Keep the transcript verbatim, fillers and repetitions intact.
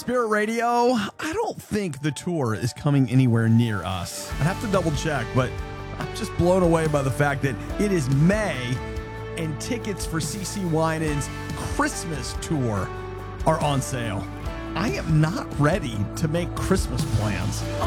Spirit Radio, I don't think the tour is coming anywhere near us. I'd have to double check, but I'm just blown away by the fact that it is May and tickets for CeCe Winans' Christmas tour are on sale. I am not ready to make Christmas plans.